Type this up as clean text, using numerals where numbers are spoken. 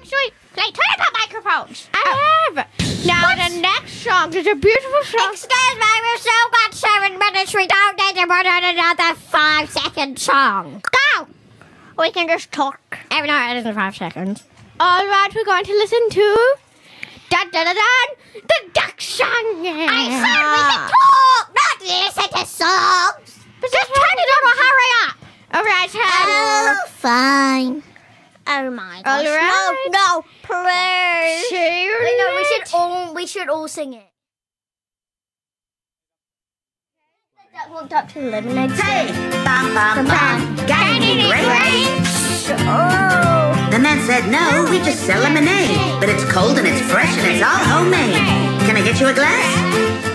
actually play. Turn up our microphones. I have. Now the next song is a beautiful song. Excuse me, we've still got 7 minutes. We don't need to put on another 5-second song. Go. We can just talk. Every now and then in 5 seconds. All right, we're going to listen to dun dun dun dun the duck song. I said we can talk, not listen to songs. But just turn it over. Hurry up. All right, Oh, fine. Oh my gosh. All right. No, please. See you Wait, no, later. we should all sing it. That walked up to the lemonade. Hey, bum, bum, bum. Got any drinks? Oh. The man said, no, we just sell lemonade. But it's cold and it's fresh and it's all homemade. Can I get you a glass?